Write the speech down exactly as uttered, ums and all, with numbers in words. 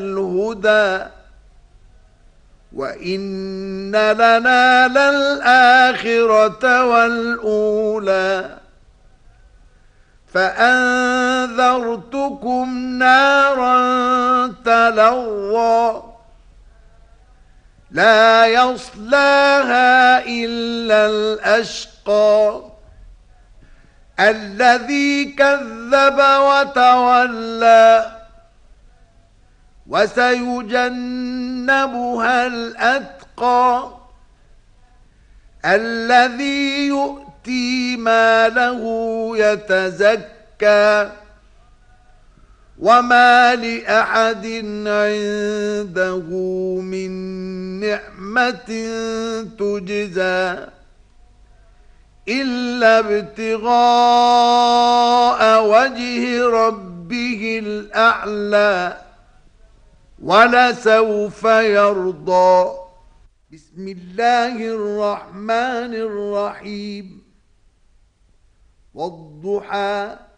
الهدى وإن لنا للآخرة والأولى فأنذرتكم نارا تلظى لا يصلاها إلا الأشقى الذي كذب وتولى وسيجنبها الأتقى الذي يؤتي ماله يتزكى وما لأحد عنده من نعمة تجزى إلا ابتغاء وجه ربه الأعلى ولسوف يرضى. بسم الله الرحمن الرحيم والضحى